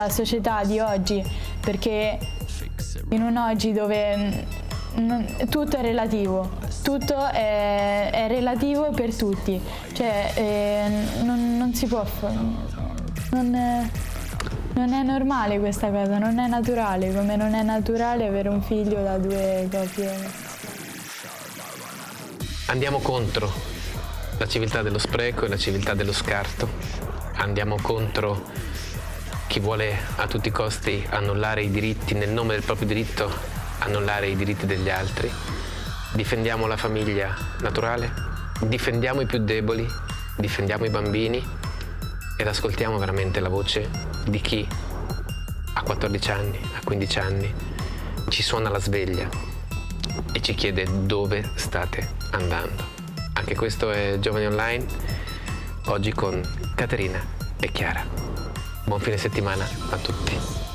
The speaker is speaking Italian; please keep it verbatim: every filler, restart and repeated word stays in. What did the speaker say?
La società di oggi, perché in un oggi dove non, tutto è relativo, tutto è, è relativo per tutti, cioè eh, non, non si può, non è, non è normale questa cosa, non è naturale, come non è naturale avere un figlio da due coppie. Andiamo contro la civiltà dello spreco e la civiltà dello scarto, andiamo contro chi vuole a tutti i costi annullare i diritti, nel nome del proprio diritto, annullare i diritti degli altri. Difendiamo la famiglia naturale, difendiamo i più deboli, difendiamo i bambini ed ascoltiamo veramente la voce di chi a quattordici anni, a quindici anni, ci suona la sveglia e ci chiede dove state andando. Anche questo è Giovani Online, oggi con Caterina e Chiara. Buon fine settimana a tutti.